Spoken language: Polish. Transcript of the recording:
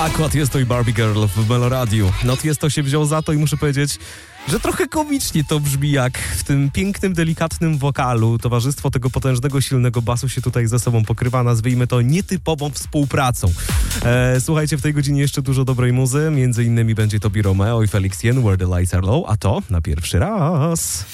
Aqua Tiesto i Barbie Girl w Meloradiu. No Tiesto się wziął za to i muszę powiedzieć, że trochę komicznie to brzmi, jak w tym pięknym, delikatnym wokalu towarzystwo tego potężnego, silnego basu się tutaj ze sobą pokrywa, nazwijmy to nietypową współpracą. Słuchajcie, w tej godzinie jeszcze dużo dobrej muzy, między innymi będzie to Romeo i Felix Jen, Where the Lights Are Low, a to na pierwszy raz.